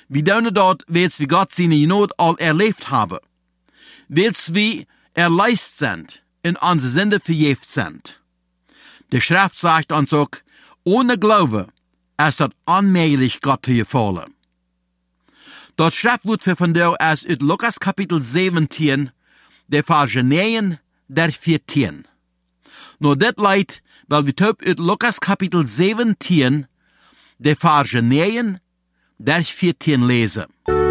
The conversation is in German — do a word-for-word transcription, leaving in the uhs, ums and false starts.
wie doen dort, weils wie Gott seine Not all erlebt habe. Weils wie erleist sind, in unsere Sünde verjeft sind. Die Schrift sagt uns auch, ohne Glaube ist das unmöglich, Gott zu gefallen. Das Schrift wird für von dir aus uit Lukas Kapitel siebzehn, der Vers neun, der vierzehn. Nur das leid, weil wir top uit Lukas Kapitel siebzehn, der Vers neun, der vierzehn lesen.